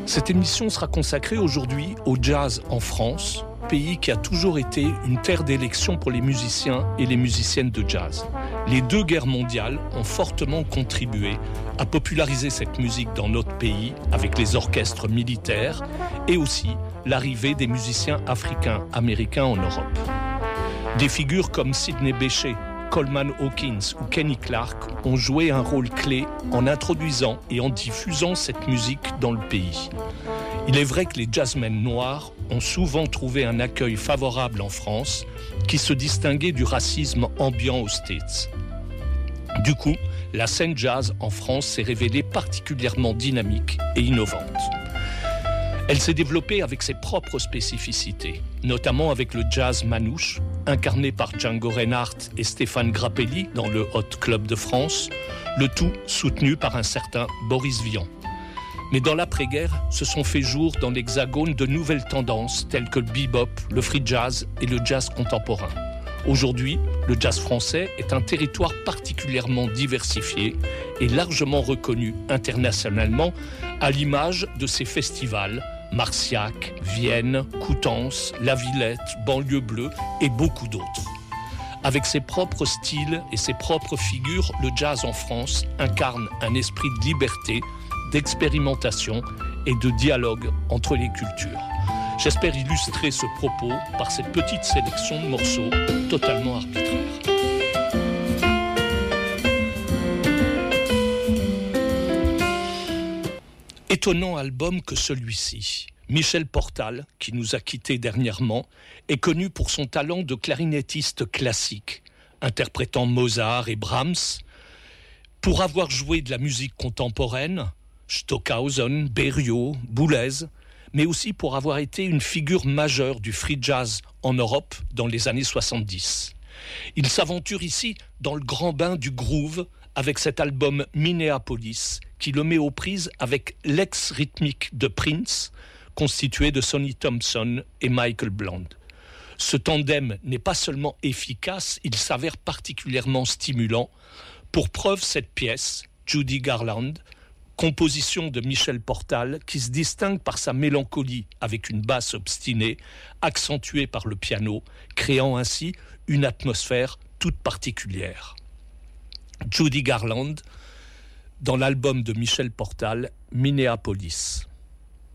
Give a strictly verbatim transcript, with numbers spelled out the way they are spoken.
Cette émission sera consacrée aujourd'hui au jazz en France, pays qui a toujours été une terre d'élection pour les musiciens et les musiciennes de jazz. Les deux guerres mondiales ont fortement contribué à populariser cette musique dans notre pays avec les orchestres militaires et aussi l'arrivée des musiciens africains-américains en Europe. Des figures comme Sidney Bechet, Coleman Hawkins ou Kenny Clarke ont joué un rôle clé en introduisant et en diffusant cette musique dans le pays. Il est vrai que les jazzmen noirs ont souvent trouvé un accueil favorable en France qui se distinguait du racisme ambiant aux States. Du coup, la scène jazz en France s'est révélée particulièrement dynamique et innovante. Elle s'est développée avec ses propres spécificités, notamment avec le jazz manouche, incarné par Django Reinhardt et Stéphane Grappelli dans le Hot Club de France, le tout soutenu par un certain Boris Vian. Mais dans l'après-guerre, se sont fait jour dans l'Hexagone de nouvelles tendances telles que le bebop, le free jazz et le jazz contemporain. Aujourd'hui, le jazz français est un territoire particulièrement diversifié et largement reconnu internationalement à l'image de ses festivals Marciac, Vienne, Coutances, La Villette, Banlieue Bleue et beaucoup d'autres. Avec ses propres styles et ses propres figures, le jazz en France incarne un esprit de liberté, d'expérimentation et de dialogue entre les cultures. J'espère illustrer ce propos par cette petite sélection de morceaux totalement arbitraires. Étonnant album que celui-ci. Michel Portal, qui nous a quittés dernièrement, est connu pour son talent de clarinettiste classique, interprétant Mozart et Brahms, pour avoir joué de la musique contemporaine, Stockhausen, Berio, Boulez, mais aussi pour avoir été une figure majeure du free jazz en Europe dans les années soixante-dix. Il s'aventure ici dans le grand bain du groove avec cet album Minneapolis qui le met aux prises avec l'ex-rythmique de Prince, constitué de Sonny Thompson et Michael Bland. Ce tandem n'est pas seulement efficace, il s'avère particulièrement stimulant. Pour preuve, cette pièce, Judy Garland, composition de Michel Portal, qui se distingue par sa mélancolie avec une basse obstinée, accentuée par le piano, créant ainsi une atmosphère toute particulière. Judy Garland, dans l'album de Michel Portal, Minneapolis.